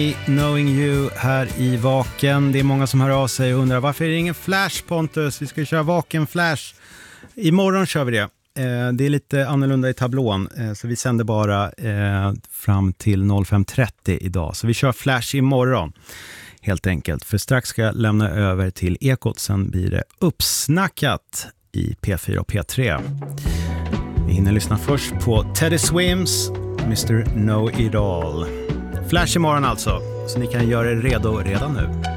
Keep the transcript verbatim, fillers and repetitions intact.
Knowing You här i Vaken. Det är många som hör av sig och undrar varför är det ingen Flash, Pontus? Vi ska köra Vaken Flash. Imorgon kör vi det. Eh, det är lite annorlunda i tablån, eh, så vi sänder bara eh, fram till fem trettio idag. Så vi kör Flash imorgon helt enkelt. För strax ska jag lämna över till Ekot, sen blir det uppsnackat i P fyra och P tre. Vi hinner lyssna först på Teddy Swims, mister Know It All. Flash imorgon alltså, så ni kan göra er redo redan nu.